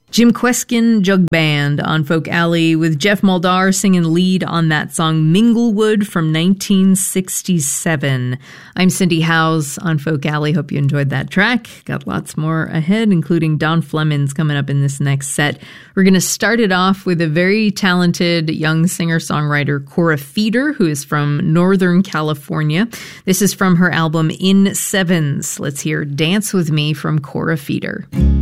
Jim Kweskin Jug Band on Folk Alley with Jeff Muldaur singing lead on that song Minglewood from 1967. I'm Cindy Howes on Folk Alley. Hope you enjoyed that track. Got lots more ahead, including Don Flemons coming up in this next set. We're going to start it off with a very talented young singer-songwriter, Cora Feeder, who is from Northern California. This is from her album In Sevens. Let's hear Dance With Me from Cora Feeder.